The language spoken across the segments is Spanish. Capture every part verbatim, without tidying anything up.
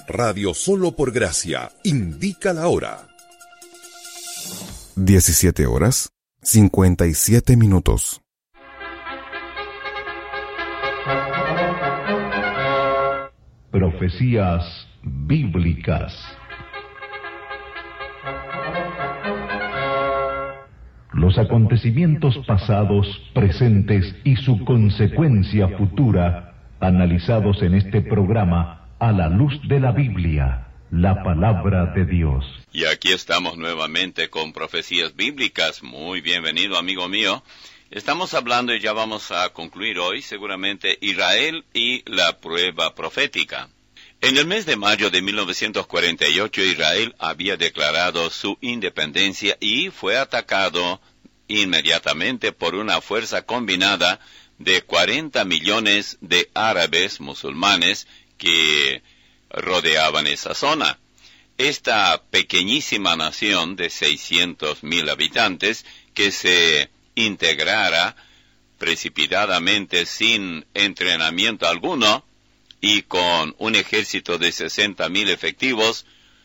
Radio Solo por Gracia indica la hora. diecisiete horas, cincuenta y siete minutos. Profecías bíblicas. Los acontecimientos pasados, presentes y su consecuencia futura, analizados en este programa a la luz de la Biblia, la palabra de Dios. Y aquí estamos nuevamente con Profecías Bíblicas. Muy bienvenido, amigo mío. Estamos hablando, y ya vamos a concluir hoy, seguramente, Israel y la prueba profética. En el mes de mayo de mil novecientos cuarenta y ocho, Israel había declarado su independencia y fue atacado inmediatamente por una fuerza combinada de cuarenta millones de árabes musulmanes que rodeaban esa zona. Esta pequeñísima nación de seiscientos mil habitantes que se integrara precipitadamente sin entrenamiento alguno y con un ejército de sesenta mil efectivos,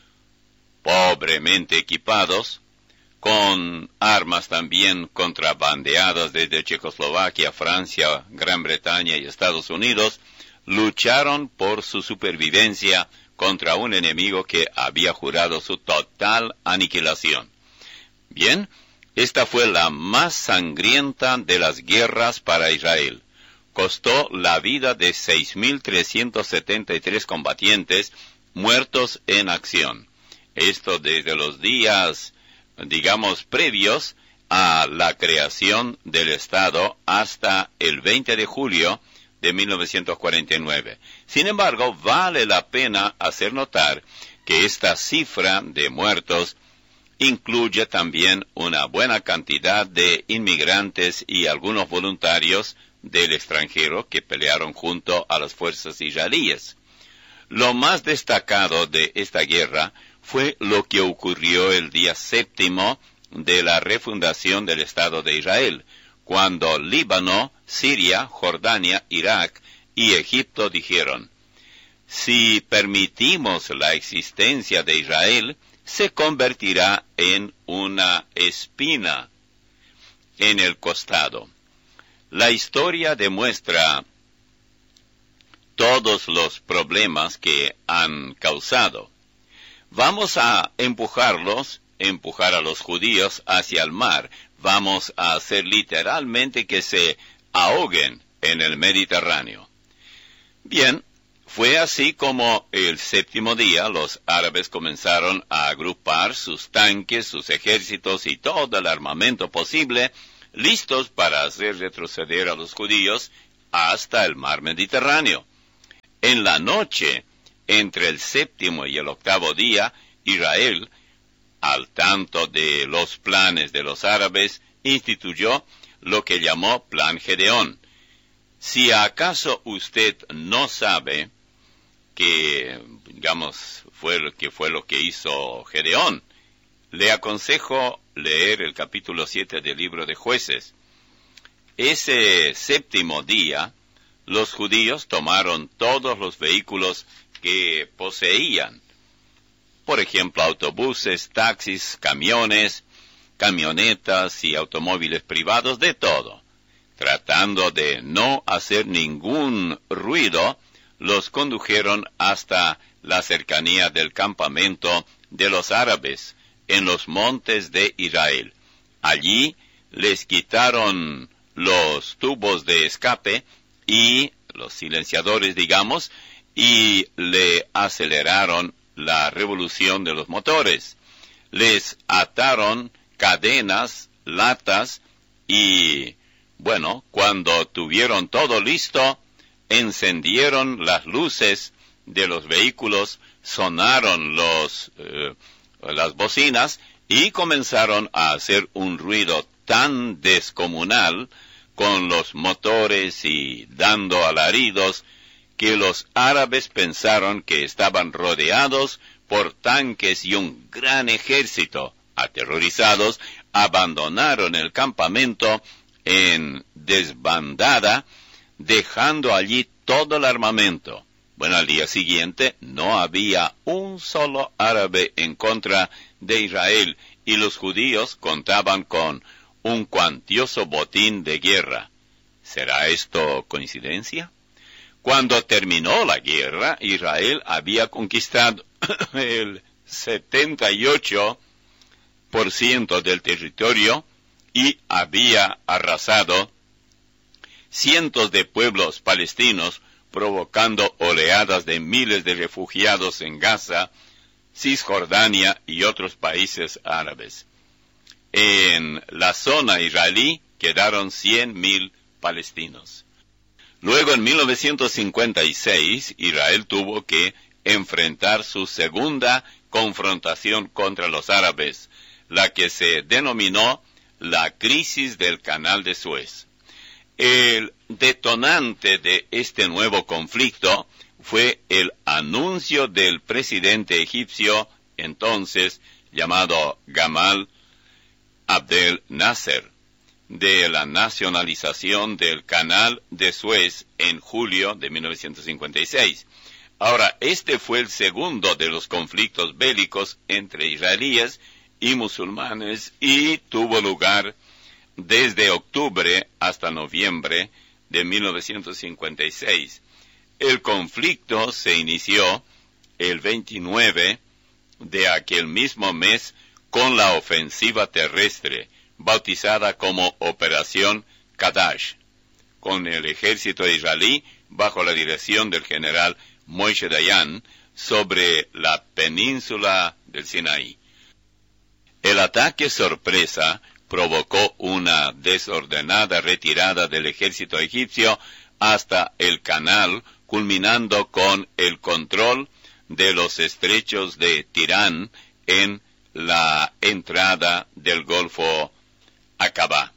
pobremente equipados, con armas también contrabandeadas desde Checoslovaquia, Francia, Gran Bretaña y Estados Unidos, lucharon por su supervivencia contra un enemigo que había jurado su total aniquilación. Bien, esta fue la más sangrienta de las guerras para Israel. Costó la vida de seis mil trescientos setenta y tres combatientes muertos en acción. Esto desde los días, digamos, previos a la creación del Estado hasta el veinte de julio de mil novecientos cuarenta y nueve. Sin embargo, vale la pena hacer notar que esta cifra de muertos incluye también una buena cantidad de inmigrantes y algunos voluntarios del extranjero que pelearon junto a las fuerzas israelíes. Lo más destacado de esta guerra fue lo que ocurrió el día séptimo de la refundación del Estado de Israel, cuando Líbano, Siria, Jordania, Irak y Egipto dijeron: si permitimos la existencia de Israel, se convertirá en una espina en el costado. La historia demuestra todos los problemas que han causado. Vamos a empujarlos, empujar a los judíos hacia el mar. Vamos a hacer literalmente que se ahoguen en el Mediterráneo. Bien, fue así como el séptimo día los árabes comenzaron a agrupar sus tanques, sus ejércitos y todo el armamento posible, listos para hacer retroceder a los judíos hasta el mar Mediterráneo. En la noche, entre el séptimo y el octavo día, Israel, al tanto de los planes de los árabes, instituyó lo que llamó Plan Gedeón. Si acaso usted no sabe que, digamos, fue lo que fue lo que hizo Gedeón, le aconsejo leer el capítulo siete del libro de Jueces. Ese séptimo día, los judíos tomaron todos los vehículos que poseían. Por ejemplo, autobuses, taxis, camiones, camionetas y automóviles privados, de todo. Tratando de no hacer ningún ruido, los condujeron hasta la cercanía del campamento de los árabes, en los montes de Israel. Allí les quitaron los tubos de escape y los silenciadores, digamos, y le aceleraron la revolución de los motores. Les ataron cadenas, latas y, bueno, cuando tuvieron todo listo, encendieron las luces de los vehículos, sonaron los, eh, las bocinas y comenzaron a hacer un ruido tan descomunal con los motores y dando alaridos que los árabes pensaron que estaban rodeados por tanques y un gran ejército. Aterrorizados, abandonaron el campamento en desbandada, dejando allí todo el armamento. Bueno, al día siguiente no había un solo árabe en contra de Israel y los judíos contaban con un cuantioso botín de guerra. ¿Será esto coincidencia? Cuando terminó la guerra, Israel había conquistado el setenta y ocho por ciento del territorio y había arrasado cientos de pueblos palestinos, provocando oleadas de miles de refugiados en Gaza, Cisjordania y otros países árabes. En la zona israelí quedaron cien mil palestinos. Luego, en mil novecientos cincuenta y seis, Israel tuvo que enfrentar su segunda confrontación contra los árabes, la que se denominó la crisis del Canal de Suez. El detonante de este nuevo conflicto fue el anuncio del presidente egipcio, entonces llamado Gamal Abdel Nasser, de la nacionalización del Canal de Suez en julio de mil novecientos cincuenta y seis. Ahora, este fue el segundo de los conflictos bélicos entre israelíes y musulmanes y tuvo lugar desde octubre hasta noviembre de mil novecientos cincuenta y seis. El conflicto se inició el veintinueve de aquel mismo mes con la ofensiva terrestre, bautizada como Operación Kadash, con el ejército israelí bajo la dirección del general Moshe Dayan sobre la península del Sinaí. El ataque sorpresa provocó una desordenada retirada del ejército egipcio hasta el canal, culminando con el control de los estrechos de Tirán en la entrada del Golfo Aqaba.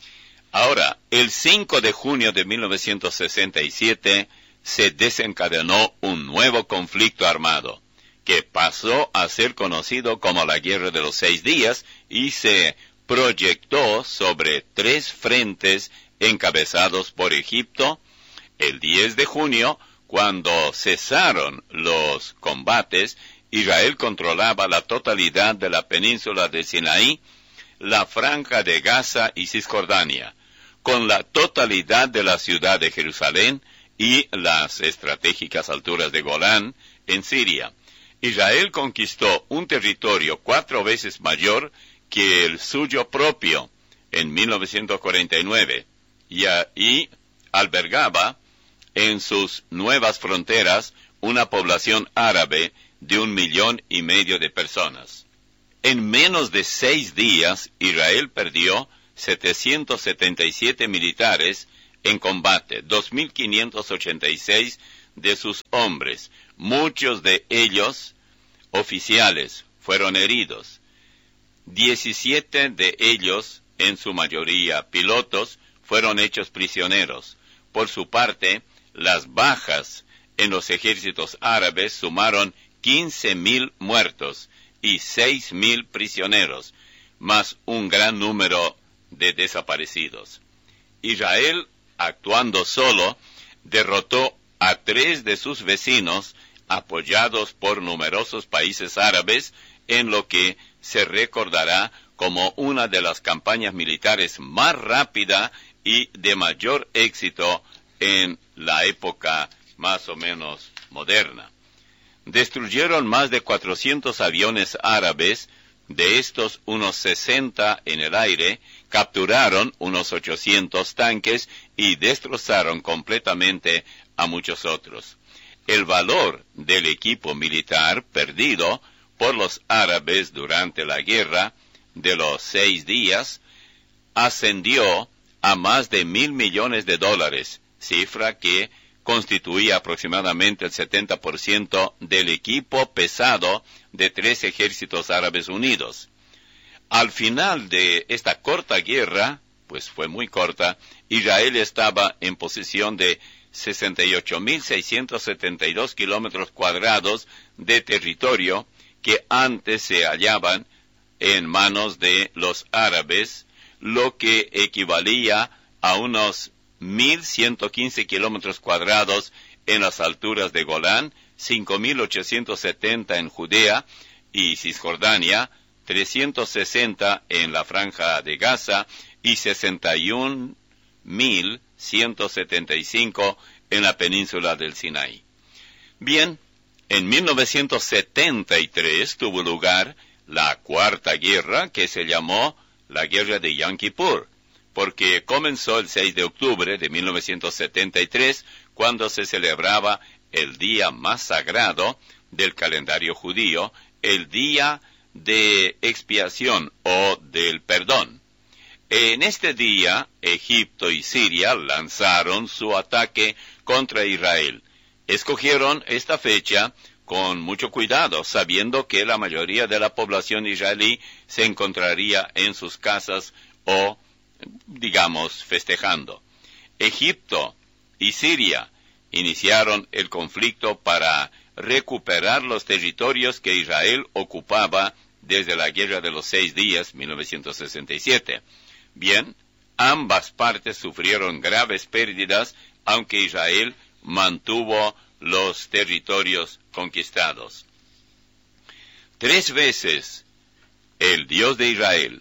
Ahora, el cinco de junio de mil novecientos sesenta y siete se desencadenó un nuevo conflicto armado, que pasó a ser conocido como la Guerra de los Seis Días y se proyectó sobre tres frentes encabezados por Egipto. El diez de junio, cuando cesaron los combates, Israel controlaba la totalidad de la península de Sinaí, la franja de Gaza y Cisjordania, con la totalidad de la ciudad de Jerusalén y las estratégicas alturas de Golán en Siria. Israel conquistó un territorio cuatro veces mayor que el suyo propio en mil novecientos cuarenta y nueve y, y albergaba en sus nuevas fronteras una población árabe de un millón y medio de personas. En menos de seis días, Israel perdió setecientos setenta y siete militares en combate, dos mil quinientos ochenta y seis de sus hombres, muchos de ellos oficiales, fueron heridos. diecisiete de ellos, en su mayoría pilotos, fueron hechos prisioneros. Por su parte, las bajas en los ejércitos árabes sumaron quince mil muertos y seis mil prisioneros, más un gran número de desaparecidos. Israel, actuando solo, derrotó a tres de sus vecinos, apoyados por numerosos países árabes, en lo que se recordará como una de las campañas militares más rápida y de mayor éxito en la época más o menos moderna. Destruyeron más de cuatrocientos aviones árabes, de estos unos sesenta en el aire, capturaron unos ochocientos tanques y destrozaron completamente a muchos otros. El valor del equipo militar perdido por los árabes durante la guerra de los seis días ascendió a más de mil millones de dólares, cifra que constituía aproximadamente el setenta por ciento del equipo pesado de tres ejércitos árabes unidos. Al final de esta corta guerra, pues fue muy corta, Israel estaba en posesión de sesenta y ocho mil seiscientos setenta y dos kilómetros cuadrados de territorio que antes se hallaban en manos de los árabes, lo que equivalía a unos mil ciento quince kilómetros cuadrados en las alturas de Golán, cinco mil ochocientos setenta en Judea y Cisjordania, trescientos sesenta en la franja de Gaza y sesenta y un mil ciento setenta y cinco en la península del Sinaí. Bien, en mil novecientos setenta y tres tuvo lugar la Cuarta Guerra, que se llamó la Guerra de Yom Kippur, porque comenzó el seis de octubre de mil novecientos setenta y tres, cuando se celebraba el día más sagrado del calendario judío, el día de expiación o del perdón. En este día, Egipto y Siria lanzaron su ataque contra Israel. Escogieron esta fecha con mucho cuidado, sabiendo que la mayoría de la población israelí se encontraría en sus casas o, digamos, festejando. Egipto y Siria iniciaron el conflicto para recuperar los territorios que Israel ocupaba desde la Guerra de los Seis Días, mil novecientos sesenta y siete. Bien, ambas partes sufrieron graves pérdidas, aunque Israel mantuvo los territorios conquistados. Tres veces el Dios de Israel,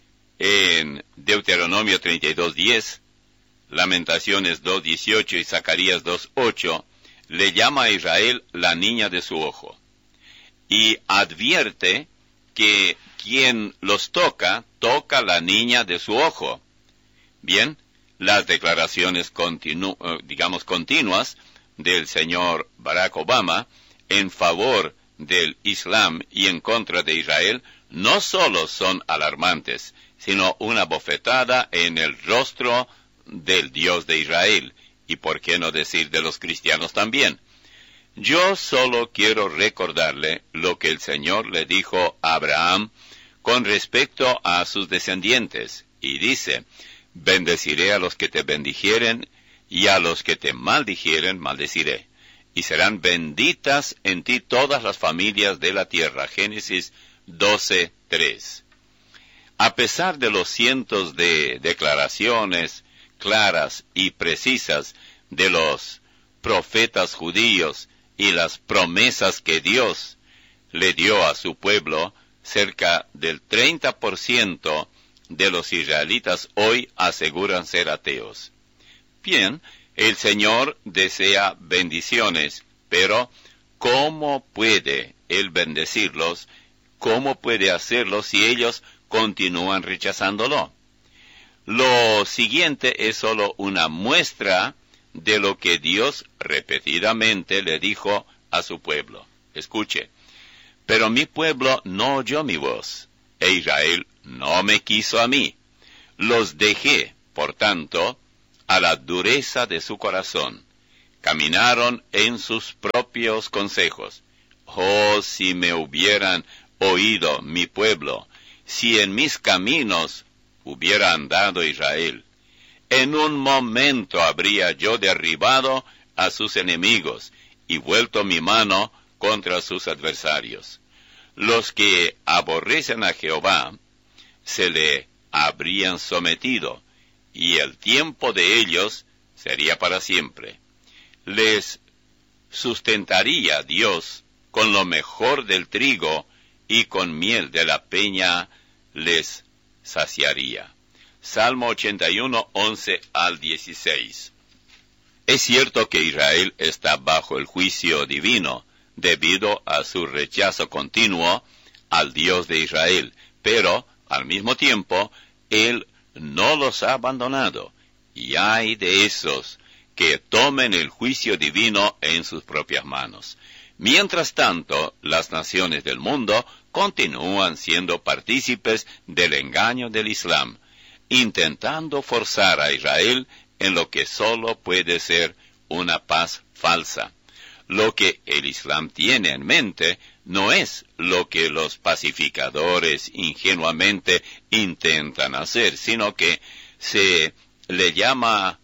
en Deuteronomio treinta y dos diez, Lamentaciones dos dieciocho y Zacarías dos ocho, le llama a Israel la niña de su ojo, y advierte que quien los toca, toca la niña de su ojo. Bien, las declaraciones continu digamos continuas del señor Barack Obama en favor del Islam y en contra de Israel no solo son alarmantes, sino una bofetada en el rostro del Dios de Israel, y por qué no decir de los cristianos también. Yo solo quiero recordarle lo que el Señor le dijo a Abraham con respecto a sus descendientes, y dice: bendeciré a los que te bendijeren, y a los que te maldijeren maldeciré, y serán benditas en ti todas las familias de la tierra. Génesis doce tres. A pesar de los cientos de declaraciones claras y precisas de los profetas judíos y las promesas que Dios le dio a su pueblo, cerca del treinta por ciento de los israelitas hoy aseguran ser ateos. Bien, el Señor desea bendiciones, pero ¿cómo puede Él bendecirlos? ¿Cómo puede hacerlo si ellos continúan rechazándolo? Lo siguiente es solo una muestra de lo que Dios repetidamente le dijo a su pueblo. Escuche: pero mi pueblo no oyó mi voz, e Israel no me quiso a mí. Los dejé, por tanto, a la dureza de su corazón. Caminaron en sus propios consejos. Oh, si me hubieran oído mi pueblo, si en mis caminos hubiera andado Israel, en un momento habría yo derribado a sus enemigos y vuelto mi mano contra sus adversarios. Los que aborrecen a Jehová se le habrían sometido, y el tiempo de ellos sería para siempre. Les sustentaría Dios con lo mejor del trigo, y con miel de la peña les saciaría. Salmo ochenta y uno, once al dieciséis. Es cierto que Israel está bajo el juicio divino, debido a su rechazo continuo al Dios de Israel, pero, al mismo tiempo, Él no los ha abandonado, y hay de esos que tomen el juicio divino en sus propias manos. Mientras tanto, las naciones del mundo continúan siendo partícipes del engaño del Islam, intentando forzar a Israel en lo que solo puede ser una paz falsa. Lo que el Islam tiene en mente no es lo que los pacificadores ingenuamente intentan hacer, sino que se le llama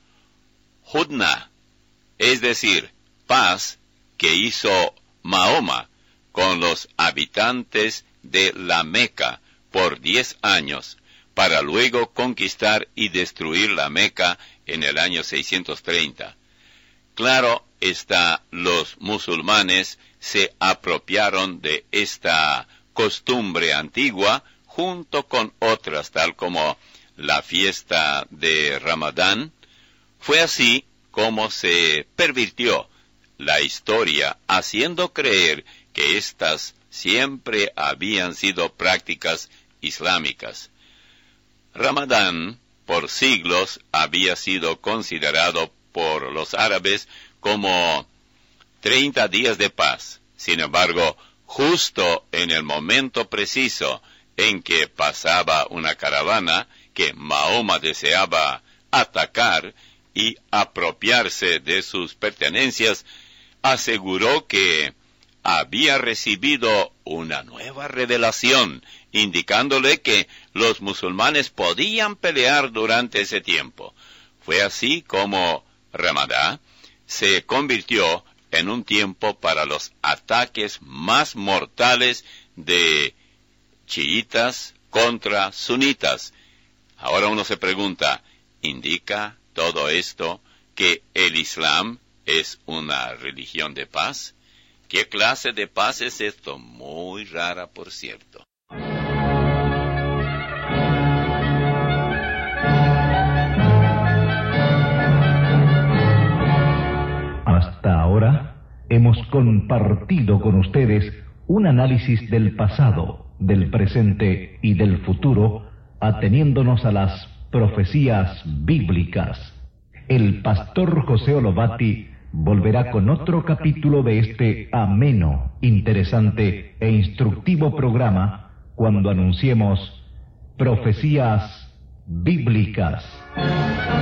Hudna, es decir, paz que hizo Mahoma con los habitantes de la Meca por diez años, para luego conquistar y destruir la Meca en el año seiscientos treinta. Claro, está, los musulmanes se apropiaron de esta costumbre antigua junto con otras, tal como la fiesta de Ramadán. Fue así como se pervirtió la historia, haciendo creer que éstas siempre habían sido prácticas islámicas. Ramadán, por siglos, había sido considerado por los árabes como treinta días de paz. Sin embargo, justo en el momento preciso en que pasaba una caravana que Mahoma deseaba atacar y apropiarse de sus pertenencias, aseguró que había recibido una nueva revelación, indicándole que los musulmanes podían pelear durante ese tiempo. Fue así como Ramadán se convirtió en un tiempo para los ataques más mortales de chiitas contra sunitas. Ahora uno se pregunta, ¿indica todo esto que el Islam es una religión de paz? ¿Qué clase de paz es esto? Muy rara, por cierto. Hasta ahora hemos compartido con ustedes un análisis del pasado, del presente y del futuro, ateniéndonos a las profecías bíblicas. El pastor José Olobati volverá con otro capítulo de este ameno, interesante e instructivo programa cuando anunciemos Profecías Bíblicas.